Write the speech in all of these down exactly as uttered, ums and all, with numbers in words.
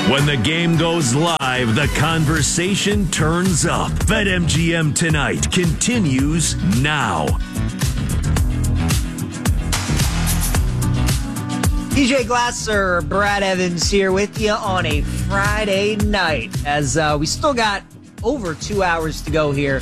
When the game goes live, the conversation turns up. BetMGM Tonight continues now. D J Glasser, Brad Evans here with you on a Friday night as uh, we still got over two hours to go here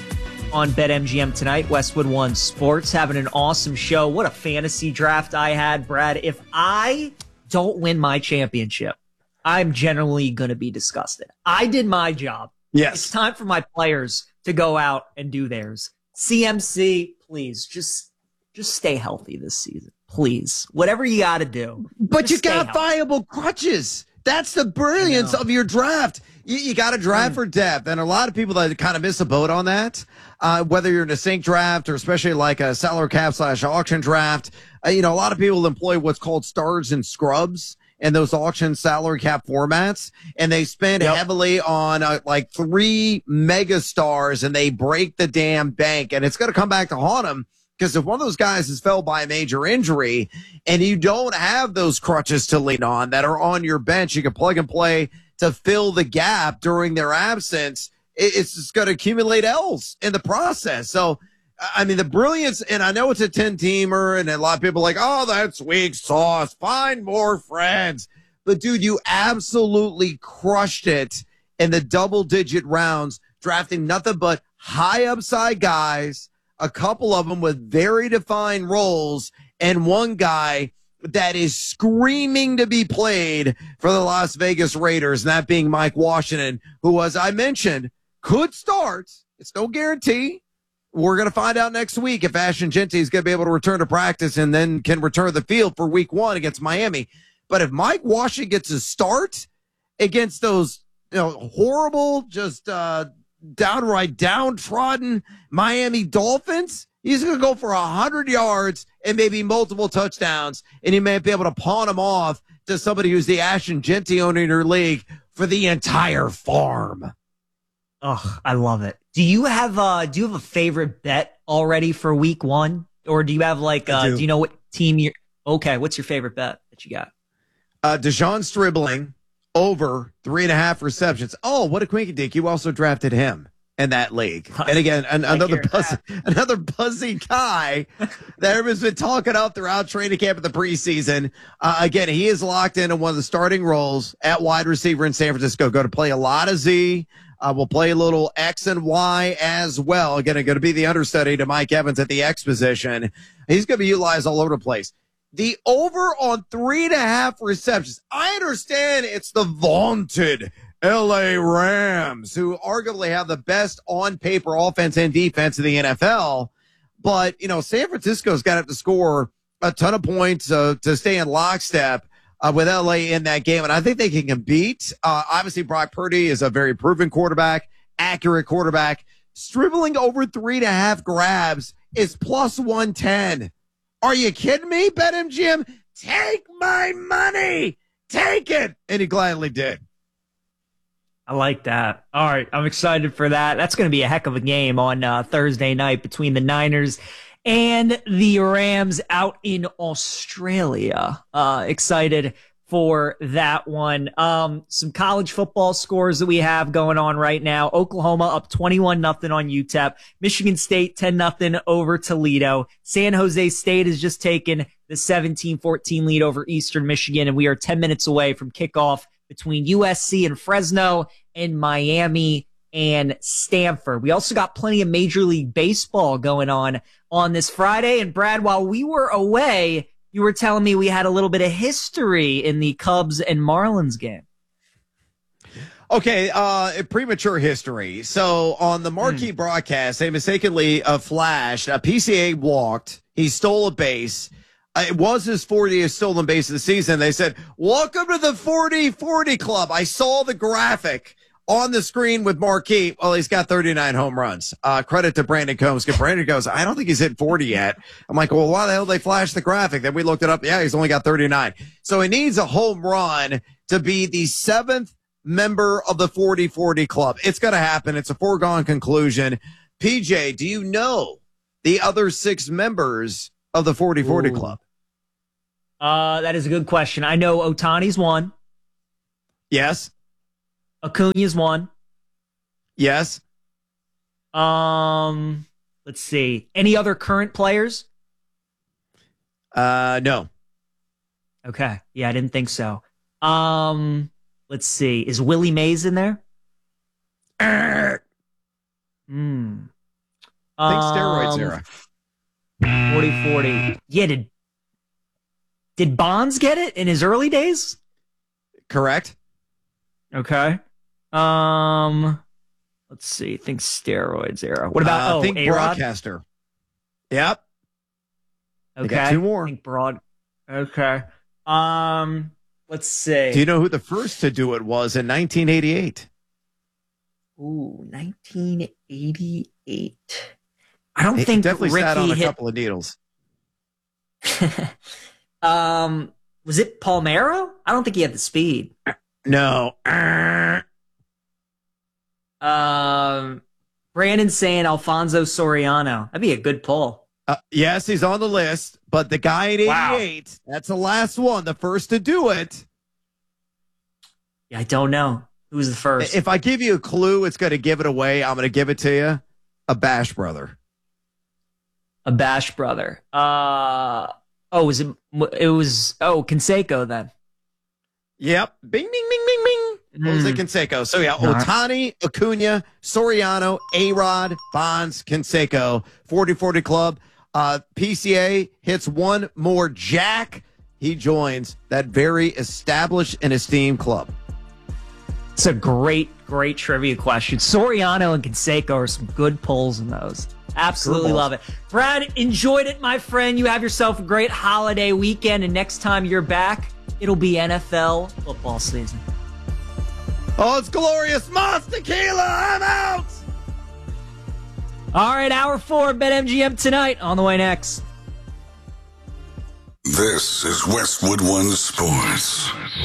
on BetMGM Tonight. Westwood One Sports having an awesome show. What a fantasy draft I had, Brad. If I don't win my championship, I'm generally going to be disgusted. I did my job. Yes. It's time for my players to go out and do theirs. C M C, please, just just stay healthy this season. Please. Whatever you got to do. But you got healthy. viable crutches. That's the brilliance of your draft. You, you got to draft mm. for depth. And a lot of people that kind of miss a boat on that, uh, whether you're in a sync draft or especially like a salary cap slash auction draft, uh, you know, a lot of people employ what's called stars and scrubs in those auction salary cap formats, and they spend yep. heavily on uh, like three mega stars, and they break the damn bank, and it's going to come back to haunt them, because if one of those guys is felled by a major injury and you don't have those crutches to lean on that are on your bench, you can plug and play to fill the gap during their absence, it's just going to accumulate L's in the process. So, I mean, the brilliance, and I know it's a ten-teamer, and a lot of people are like, oh, that's weak sauce. Find more friends. But, dude, you absolutely crushed it in the double-digit rounds, drafting nothing but high-upside guys, a couple of them with very defined roles, and one guy that is screaming to be played for the Las Vegas Raiders, and that being Mike Washington, who, as I mentioned, could start. It's no guarantee. We're going to find out next week if Ashton Jeanty is going to be able to return to practice and then can return to the field for week one against Miami. But if Mike Washington gets a start against those, you know, horrible, just uh, downright downtrodden Miami Dolphins, he's going to go for one hundred yards and maybe multiple touchdowns, and he may be able to pawn him off to somebody who's the Ashton Jeanty owner in your league for the entire farm. Oh, I love it. Do you have uh do you have a favorite bet already for week one? Or do you have like uh do. do you know what team you're okay, what's your favorite bet that you got? Uh Dejon Stribling over three and a half receptions. Oh, what a quinky dink. You also drafted him in that league. And again, an, another buzzy, another buzzy guy that everyone's been talking up throughout training camp in the preseason. Uh, again, he is locked into one of the starting roles at wide receiver in San Francisco. Going to play a lot of Z. Uh, we'll play a little X and Y as well. Again, going to be the understudy to Mike Evans at the X position. He's going to be utilized all over the place. The over on three and a half receptions. I understand it's the vaunted L A Rams, who arguably have the best on paper offense and defense in the N F L. But, you know, San Francisco's got to have to score a ton of points uh, to stay in lockstep Uh, with L A in that game, and I think they can compete. Uh, obviously, Brock Purdy is a very proven quarterback, accurate quarterback. Stribling over three and a half grabs is plus one ten. Are you kidding me, BetMGM? Take my money. Take it. And he gladly did. I like that. All right, I'm excited for that. That's going to be a heck of a game on uh, Thursday night between the Niners and the Rams out in Australia. Uh, excited for that one. Um, some college football scores that we have going on right now. Oklahoma up twenty-one nothing on U T E P. Michigan State ten nothing over Toledo. San Jose State has just taken the seventeen fourteen lead over Eastern Michigan, and we are ten minutes away from kickoff between U S C and Fresno and Miami and Stanford. We also got plenty of Major League Baseball going on on this Friday. And Brad, while we were away, you were telling me we had a little bit of history in the Cubs and Marlins game. Okay, uh, premature history. So on the marquee mm. broadcast, they mistakenly uh, flashed a P C A walked. He stole a base. Uh, it was his fortieth stolen base of the season. They said, welcome to the forty forty club. I saw the graphic on the screen with Marquee. Well, he's got thirty-nine home runs. Uh, credit to Brandon Combs. Because Brandon goes, I don't think he's hit forty yet. I'm like, well, why the hell did they flash the graphic? Then we looked it up. Yeah, he's only got thirty-nine. So he needs a home run to be the seventh member of the forty forty club. It's going to happen. It's a foregone conclusion. P J, do you know the other six members of the forty forty club? Uh, that is a good question. I know Ohtani's one. Yes. Acuna's one. Yes. Um, let's see. Any other current players? Uh, no. Okay. Yeah, I didn't think so. Um, let's see. Is Willie Mays in there? Hmm. I think steroids Um, era. forty forty. Yeah, did did Bonds get it in his early days? Correct. Okay. Um, let's see. Think steroids era. What about uh, oh, think A-Rod? broadcaster? Yep. They Okay. got two more. Think broad. Okay. Um, let's see. Do you know who the first to do it was in nineteen eighty-eight? Ooh, nineteen eighty-eight. I don't He think definitely Ricky sat on a hit. couple of needles. um, was it Palmeiro? I don't think he had the speed. No. Um, Brandon saying Alfonso Soriano. That'd be a good pull. Uh, yes, he's on the list, but the guy at eighty-eight, Wow. that's the last one, the first to do it. Yeah, I don't know. Who was the first? If I give you a clue, it's going to give it away. I'm going to give it to you. A Bash brother. A Bash brother. Uh, oh, was it? It was, oh, Canseco then. Yep. Bing, bing, bing, bing, bing. Jose Canseco. So, yeah, Ohtani, Acuna, Soriano, A-Rod, Bonds, Canseco, forty forty Club. Uh, P C A hits one more jack. He joins that very established and esteemed club. It's a great, great trivia question. Soriano and Canseco are some good pulls in those. Absolutely Curveballs. love it. Brad, enjoyed it, my friend. You have yourself a great holiday weekend, and next time you're back, it'll be N F L football season. Oh, it's glorious. Moss Tequila. I'm out. All right, hour four, BetMGM tonight. On the way next. This is Westwood One Sports.